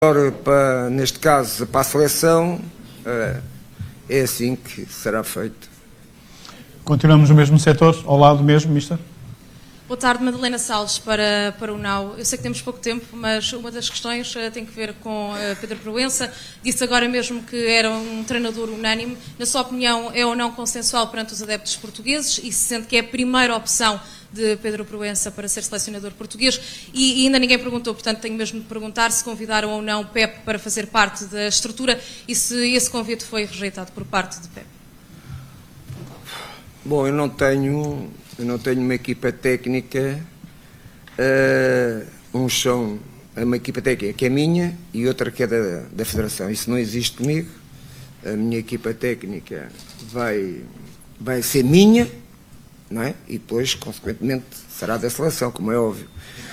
neste caso, para a seleção, é assim que será feito. Continuamos no mesmo setor, ao lado mesmo, Mister? Boa tarde, Madalena Salles, para o UNAU. Eu sei que temos pouco tempo, mas uma das questões tem que ver com Pedro Proença. Disse agora mesmo que era um treinador unânime. Na sua opinião, é ou não consensual perante os adeptos portugueses e se sente que é a primeira opção de Pedro Proença para ser selecionador português? E ainda ninguém perguntou, portanto tenho mesmo de perguntar se convidaram ou não Pep para fazer parte da estrutura e se esse convite foi rejeitado por parte de Pep. Bom, eu não tenho uma equipa técnica, uns são uma equipa técnica que é minha e outra que é da Federação. Isso não existe comigo. A minha equipa técnica vai ser minha, não é? E depois, consequentemente, será da seleção, como é óbvio.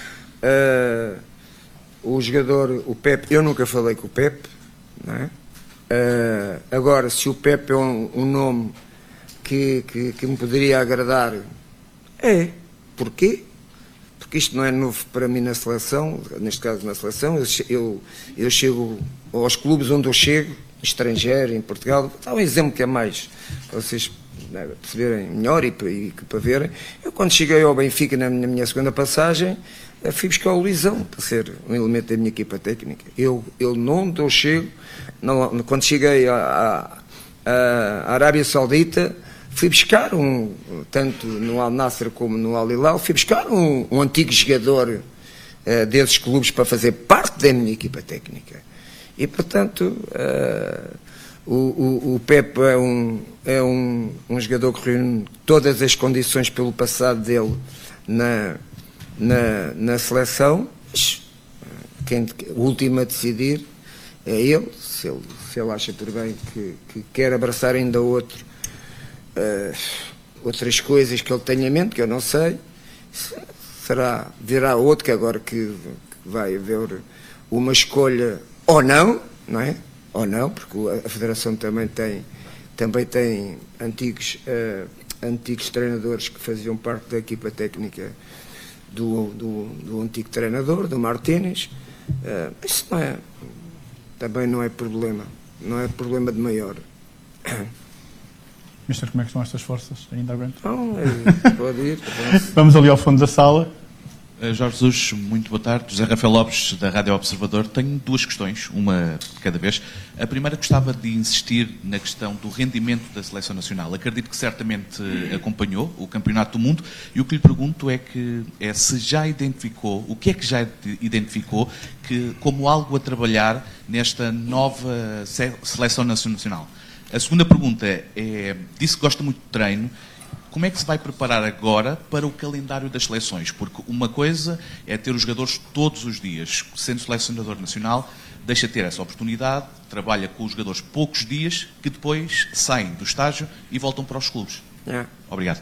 O jogador, o Pep, eu nunca falei com o Pep, não é? Agora, se o Pep é um nome que me poderia agradar, porquê? Porque isto não é novo para mim na seleção, neste caso na seleção. Eu chego aos clubes onde eu chego, estrangeiro, em Portugal. Dá um exemplo que é mais para vocês perceberem melhor e para verem. Eu, quando cheguei ao Benfica, na minha segunda passagem, fui buscar o Luizão para ser um elemento da minha equipa técnica. Eu onde eu chego, quando cheguei à Arábia Saudita, fui buscar tanto no Al Nassr como no Al Hilal, fui buscar um antigo jogador desses clubes para fazer parte da minha equipa técnica. E, portanto, o Pepe é um jogador que reúne todas as condições pelo passado dele na seleção. Mas, o último a decidir é ele. Se ele acha por bem que quer abraçar ainda outras coisas que ele tem em mente, que eu não sei, virá outro, que agora que vai haver uma escolha ou não, não é? Ou não, porque a Federação também tem antigos treinadores que faziam parte da equipa técnica do antigo treinador, do Martínez. Isso também não é problema de maior. Mister, como é que estão estas forças? Ainda aguento? Pode ir. Vamos ali ao fundo da sala. Jorge Jesus, muito boa tarde. José Rafael Lopes, da Rádio Observador. Tenho duas questões, uma de cada vez. A primeira, gostava de insistir na questão do rendimento da Seleção Nacional. Acredito que certamente acompanhou o Campeonato do Mundo e o que lhe pergunto é se já identificou, o que é que já identificou como algo a trabalhar nesta nova Seleção Nacional. A segunda pergunta disse que gosta muito de treino. Como é que se vai preparar agora para o calendário das seleções? Porque uma coisa é ter os jogadores todos os dias. Sendo selecionador nacional, deixa de ter essa oportunidade, trabalha com os jogadores poucos dias, que depois saem do estágio e voltam para os clubes. Obrigado.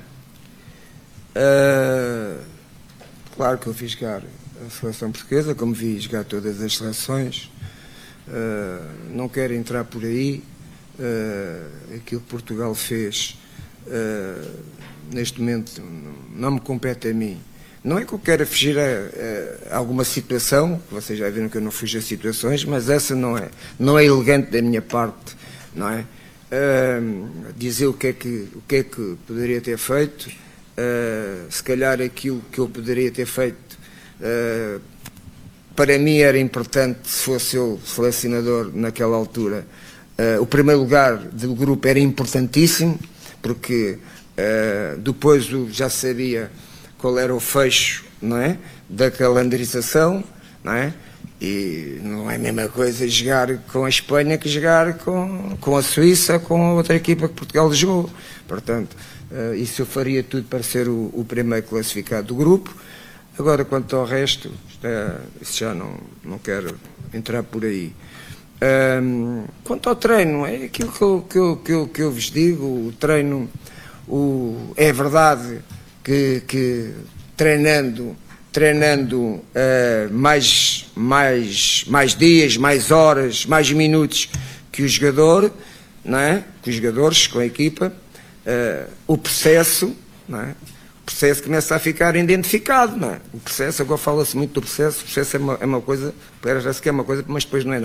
Claro que eu fiz jogar a seleção portuguesa, como vi jogar todas as seleções. Não quero entrar por aí. Aquilo que Portugal fez neste momento não me compete a mim. Não é que eu queira fugir a alguma situação, vocês já viram que eu não fujo a situações, mas essa não é elegante da minha parte, não é? Dizer o que é que poderia ter feito, se calhar aquilo que eu poderia ter feito para mim era importante, se fosse eu selecionador naquela altura. O primeiro lugar do grupo era importantíssimo, porque depois já sabia qual era o fecho, não é? Da calendarização, não é? E não é a mesma coisa jogar com a Espanha que jogar com a Suíça, com a outra equipa que Portugal jogou. Portanto, isso eu faria tudo para ser o primeiro classificado do grupo. Agora, quanto ao resto, isso já não quero entrar por aí. Quanto ao treino, é aquilo que eu vos digo. O treino, é verdade que treinando mais dias, mais horas, mais minutos que o jogador, não é? Que os jogadores com a equipa, o processo, não é? processo começa a ficar identificado, não é? O processo, agora fala-se muito do processo, o processo é uma coisa, parece que é uma coisa, mas depois não é nada.